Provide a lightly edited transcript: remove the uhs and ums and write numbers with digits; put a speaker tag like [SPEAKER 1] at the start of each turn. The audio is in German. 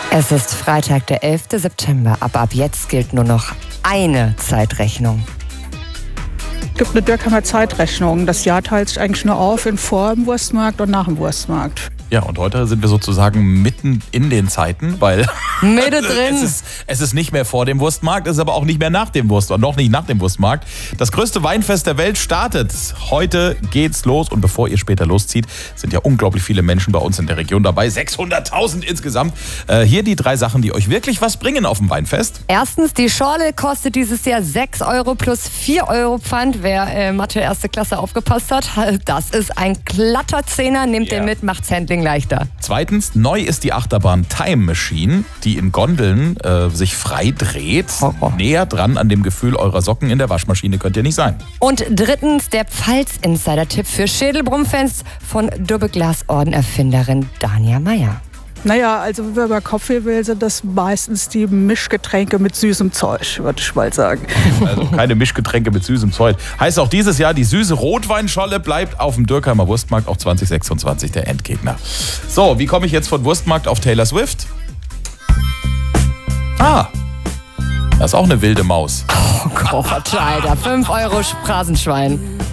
[SPEAKER 1] Es ist Freitag, der 11. September, aber ab jetzt gilt nur noch eine Zeitrechnung.
[SPEAKER 2] Es gibt eine Dürkheimer Zeitrechnung. Das Jahr teilt sich eigentlich nur auf in vor dem Wurstmarkt und nach dem Wurstmarkt.
[SPEAKER 3] Ja, und heute sind wir sozusagen mitten in den Zeiten, weil
[SPEAKER 1] Mitte drin.
[SPEAKER 3] es ist nicht mehr vor dem Wurstmarkt, es ist aber auch nicht mehr nach dem Wurstmarkt, noch nicht nach dem Wurstmarkt. Das größte Weinfest der Welt startet. Heute geht's los und bevor ihr später loszieht, sind ja unglaublich viele Menschen bei uns in der Region dabei. 600.000 insgesamt. Hier die 3 Sachen, die euch wirklich was bringen auf dem Weinfest.
[SPEAKER 1] Erstens, die Schorle kostet dieses Jahr 6 € plus 4 € Pfand. Wer Mathe erste Klasse aufgepasst hat, das ist ein glatter Zehner. Nehmt den mit, macht's Handling leichter.
[SPEAKER 3] Zweitens, neu ist die Achterbahn Time Machine, die in Gondeln sich frei dreht. Näher dran an dem Gefühl eurer Socken in der Waschmaschine könnt ihr nicht sein.
[SPEAKER 1] Und drittens, der Pfalz-Insider-Tipp für Schädelbrumm-Fans von Doppelglas-Orden-Erfinderin Dania Meyer.
[SPEAKER 2] Naja, also wenn wir über Kaffee will, sind das meistens die Mischgetränke mit süßem Zeug, würde ich mal sagen.
[SPEAKER 3] Also keine Mischgetränke mit süßem Zeug. Heißt auch dieses Jahr, die süße Rotweinscholle bleibt auf dem Dürkheimer Wurstmarkt auch 2026 der Endgegner. So, wie komme ich jetzt von Wurstmarkt auf Taylor Swift? Das ist auch eine wilde Maus.
[SPEAKER 1] Oh Gott, Alter, 5 € Phrasenschwein.